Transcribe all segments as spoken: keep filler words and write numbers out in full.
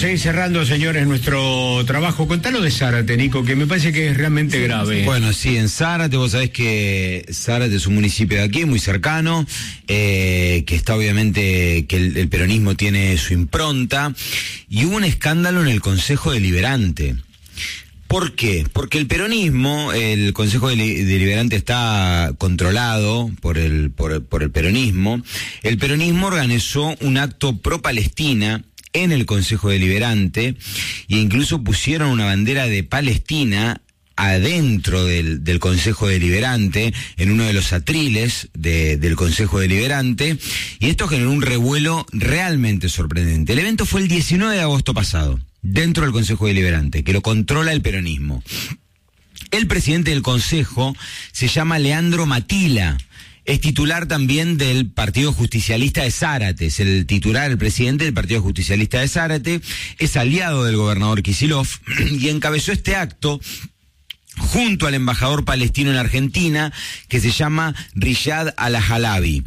seguir cerrando, señores, nuestro trabajo. Contalo de Zárate, Nico, que me parece que es realmente sí, grave. Bueno, sí, en Zárate, vos sabés que Zárate es un municipio de aquí, muy cercano, eh, que está obviamente, que el, el peronismo tiene su impronta, y hubo un escándalo en el Consejo Deliberante. ¿Por qué? Porque el peronismo, el Consejo Deliberante está controlado por el, por, por el peronismo. El peronismo organizó un acto pro-Palestina en el Consejo Deliberante e incluso pusieron una bandera de Palestina adentro del, del Consejo Deliberante, en uno de los atriles de, del Consejo Deliberante, y esto generó un revuelo realmente sorprendente. El evento fue el diecinueve de agosto pasado, dentro del Consejo Deliberante, que lo controla el peronismo. El presidente del Consejo se llama Leandro Matila, es titular también del Partido Justicialista de Zárate, es el titular, el presidente del Partido Justicialista de Zárate, es aliado del gobernador Kicillof, y encabezó este acto junto al embajador palestino en Argentina, que se llama Riyad Al-Halabi.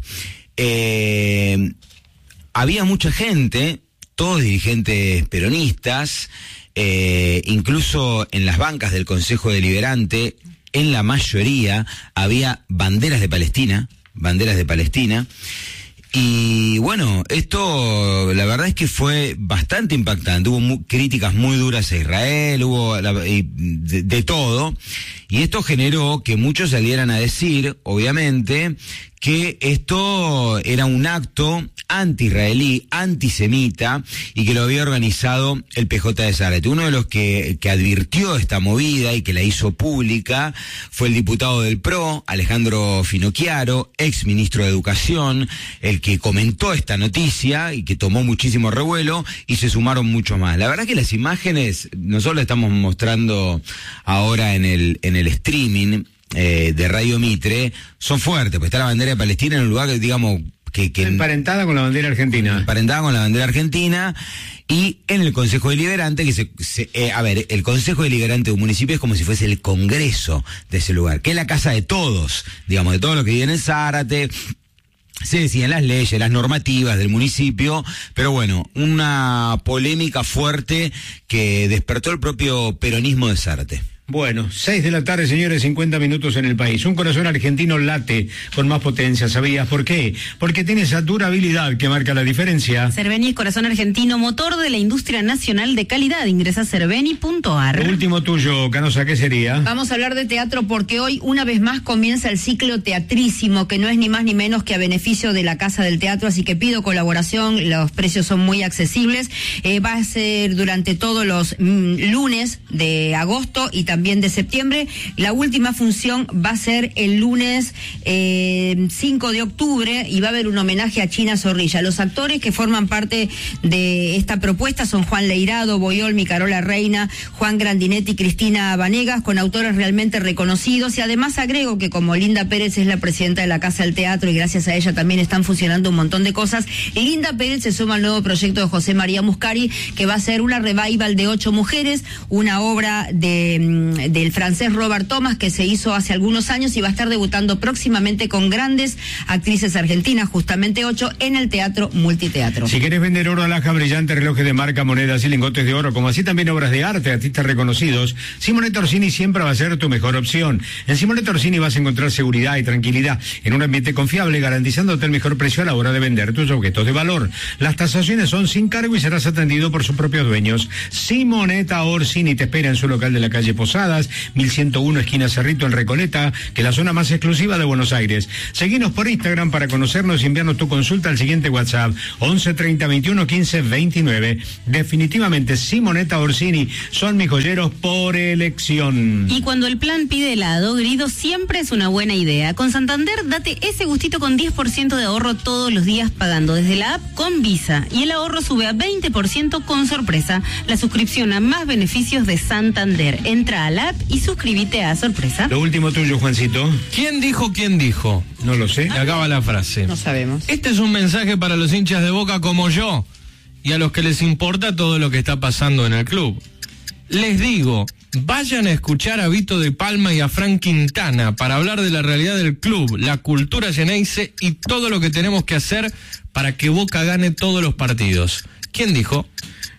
Eh, había mucha gente, todos dirigentes peronistas, eh, incluso en las bancas del Consejo Deliberante, en la mayoría había banderas de Palestina, banderas de Palestina. Y bueno, esto la verdad es que fue bastante impactante. Hubo muy, críticas muy duras a Israel, hubo la, de, de todo. Y esto generó que muchos salieran a decir, obviamente, que esto era un acto anti-israelí, antisemita, y que lo había organizado el P J de Zárate. Uno de los que, que advirtió esta movida y que la hizo pública fue el diputado del P R O, Alejandro Finocchiaro, ex ministro de Educación, el que comentó esta noticia y que tomó muchísimo revuelo, y se sumaron mucho más. La verdad que las imágenes, nosotros las estamos mostrando ahora en el, en el streaming eh, de Radio Mitre, son fuertes, pues está la bandera de Palestina en un lugar que, digamos, que, que emparentada con la bandera argentina. Emparentada con la bandera argentina, y en el Consejo Deliberante, que se, se eh, a ver, el Consejo Deliberante de un municipio es como si fuese el Congreso de ese lugar, que es la casa de todos, digamos, de todos los que viven en Zárate. Se decían las leyes, las normativas del municipio, pero bueno, una polémica fuerte que despertó el propio peronismo de Zárate. Bueno, seis de la tarde, señores, cincuenta minutos en el país. Un corazón argentino late con más potencia, ¿sabías por qué? Porque tiene esa durabilidad que marca la diferencia. Cerveni es corazón argentino, motor de la industria nacional de calidad. Ingresa a cerveni punto a r. Lo último tuyo, Canosa, ¿qué sería? Vamos a hablar de teatro porque hoy, una vez más, comienza el ciclo teatrísimo, que no es ni más ni menos que a beneficio de la Casa del Teatro, así que pido colaboración, los precios son muy accesibles. Eh, va a ser durante todos los mm, lunes de agosto y también también de septiembre. La última función va a ser el lunes eh, cinco de octubre y va a haber un homenaje a China Zorrilla. Los actores que forman parte de esta propuesta son Juan Leirado, Boyolmi, Carola Reina, Juan Grandinetti, Cristina Vanegas, con autores realmente reconocidos, y además agrego que como Linda Pérez es la presidenta de la Casa del Teatro y gracias a ella también están funcionando un montón de cosas, Linda Pérez se suma al nuevo proyecto de José María Muscari, que va a ser una revival de Ocho Mujeres, una obra de del francés Robert Thomas que se hizo hace algunos años y va a estar debutando próximamente con grandes actrices argentinas, justamente Ocho, en el Teatro Multiteatro. Si querés vender oro, alhaja, brillante, relojes de marca, monedas y lingotes de oro, como así también obras de arte, artistas reconocidos, Simonetta Orsini siempre va a ser tu mejor opción. En Simonetta Orsini vas a encontrar seguridad y tranquilidad en un ambiente confiable, garantizándote el mejor precio a la hora de vender tus objetos de valor. Las tasaciones son sin cargo y serás atendido por sus propios dueños. Simonetta Orsini te espera en su local de la calle Posadas, mil ciento uno, esquina Cerrito, en Recoleta, que es la zona más exclusiva de Buenos Aires. Seguinos por Instagram para conocernos y enviarnos tu consulta al siguiente WhatsApp, once treinta veintiuno quince veintinueve. Definitivamente Simonetta Orsini son mis joyeros por elección. Y cuando el plan pide helado, Grido siempre es una buena idea. Con Santander, date ese gustito con diez por ciento de ahorro todos los días pagando desde la app con Visa. Y el ahorro sube a veinte por ciento con sorpresa. La suscripción a más beneficios de Santander. Entra a la app y suscríbete a Sorpresa. Lo último tuyo, Juancito. ¿Quién dijo quién dijo? No lo sé. Acaba la frase. No sabemos. Este es un mensaje para los hinchas de Boca como yo y a los que les importa todo lo que está pasando en el club. Les digo, vayan a escuchar a Vito de Palma y a Frank Quintana para hablar de la realidad del club, la cultura Xeneize y todo lo que tenemos que hacer para que Boca gane todos los partidos. ¿Quién dijo?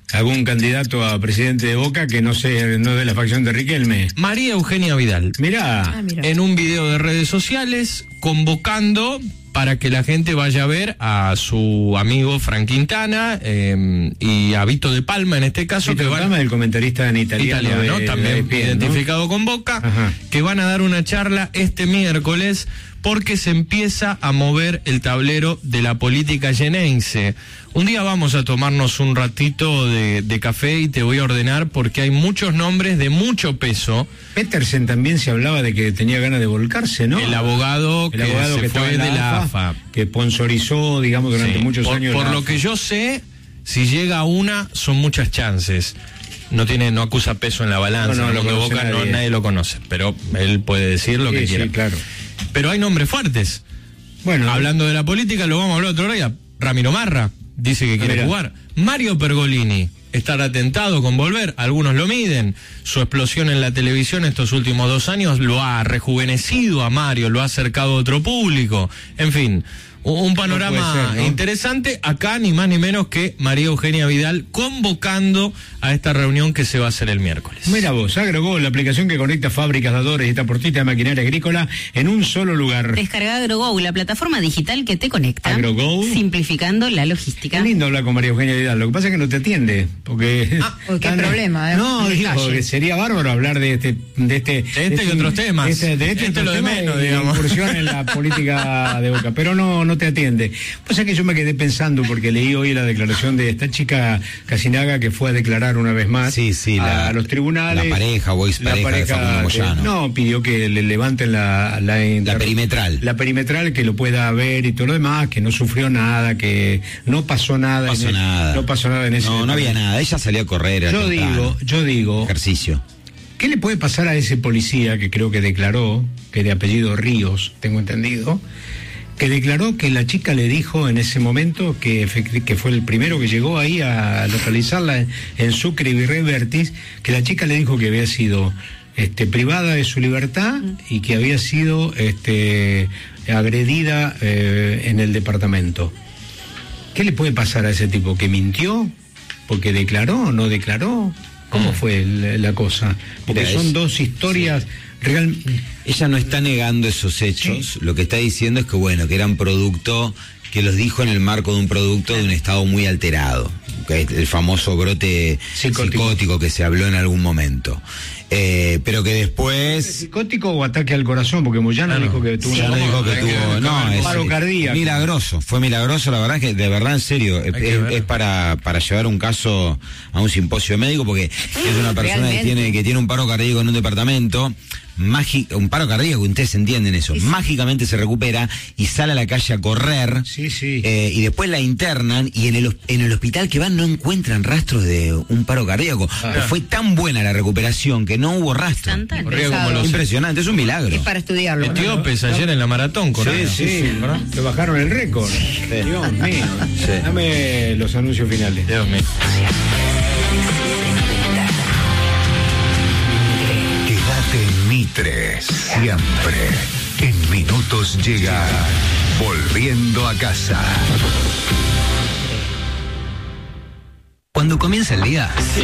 algún candidato a presidente de Boca que no sé, no es de la facción de Riquelme. María Eugenia Vidal. Mirá. Ah, mira. En un video de redes sociales convocando para que la gente vaya a ver a su amigo Frank Quintana eh, y a Vito de Palma en este caso. Vito que de van, Palma, el comentarista en italiano, italiano, de, también de E S P N, identificado ¿no? con Boca, Ajá. que van a dar una charla este miércoles porque se empieza a mover el tablero de la política llenense. Un día vamos a tomarnos un ratito de, de café y te voy a ordenar porque hay muchos nombres de mucho peso. Petersen también se hablaba de que tenía ganas de volcarse, ¿no? El abogado, El que abogado se que fue estaba de en la A F A. que sponsorizó, digamos, durante Sí, muchos por, años. Por la lo A F A. que yo sé, si llega a una, son muchas chances. No tiene, no acusa peso en la balanza. No, no, en el lo mundo de conoce Boca no, nadie. nadie lo conoce, pero él puede decir lo Sí, que sí, quiera. claro. Pero hay nombres fuertes. Bueno, Hablando de la política, lo vamos a hablar otro día. Ramiro Marra dice que quiere Mirá. jugar. Mario Pergolini estará atentado con volver. Algunos lo miden. Su explosión en la televisión estos últimos dos años lo ha rejuvenecido a Mario, lo ha acercado a otro público. En fin, un panorama No puede ser, ¿no? interesante. Acá ni más ni menos que María Eugenia Vidal convocando a esta reunión que se va a hacer el miércoles. mira vos, AgroGo, la aplicación que conecta fábricas, dadores y transportistas de maquinaria agrícola en un solo lugar. Descarga AgroGo, la plataforma digital que te conecta. AgroGo. Simplificando la logística. Qué lindo hablar con María Eugenia Vidal, lo que pasa es que no te atiende, porque... Ah, uy, qué problema, ¿eh? No, En digo, calle. que sería bárbaro hablar de este... De este, De este y otros temas. De este, de este y Este otros lo de temas menos, y digamos. incursión en la política de Boca, pero no, no te atiende. Pues es que yo me quedé pensando, porque leí hoy la declaración de esta chica Casinaga que fue a declarar una vez más Sí, sí, a la- los tribunales. la pareja o expareja de Facundo Moyano. que- No, pidió que le levanten la... La, La perimetral. La perimetral, que lo pueda ver y todo lo demás, que no sufrió nada, que no pasó nada. No pasó en el- nada. No pasó nada en ese... No, no había nada. Ella salió a correr. era Yo temprano. digo, yo digo, Ejercicio. ¿qué le puede pasar a ese policía que creo que declaró, que de apellido Ríos, tengo entendido, que declaró que la chica le dijo en ese momento que, efecti- que fue el primero que llegó ahí a localizarla en, en Sucre y Virrey Vértiz, que la chica le dijo que había sido este, privada de su libertad y que había sido este, agredida eh, en el departamento? ¿Qué le puede pasar a ese tipo? ¿Que mintió? ¿Porque declaró o no declaró? ¿Cómo fue el- la cosa? Porque Mira, son es- dos historias real. Ella no está negando esos hechos. Sí. Lo que está diciendo es que, bueno, que eran producto, que los dijo en el marco de un producto de un estado muy alterado. Que es el famoso brote Psicótico. psicótico que se habló en algún momento. Eh, pero que después... ¿Psicótico o ataque al corazón? Porque Moyano Ah, no. dijo que tuvo Ya un- dijo que tuvo, no, es paro cardíaco. milagroso, fue milagroso, la verdad que de verdad en serio, es, que ver. es para, para llevar un caso a un simposio médico porque es una persona que Realmente. tiene, que tiene un paro cardíaco en un departamento, mági- un paro cardíaco, ustedes entienden eso, Sí, sí. mágicamente se recupera y sale a la calle a correr. Sí, sí. Eh, y después la internan y en el, hos- en el hospital que van no encuentran rastros de un paro cardíaco. Ah. Fue tan buena la recuperación que no hubo rastro. Instantáneo. Corría como los Impresionante, es un milagro. Es para estudiarlo. ¿no? etíopes ayer en la maratón, correcto. Sí, sí, le bajaron el récord. Dios mío. Sí. Dame los anuncios finales. Dios mío. Quédate en Mitre, siempre. En minutos llega Volviendo a casa. Cuando comienza el día,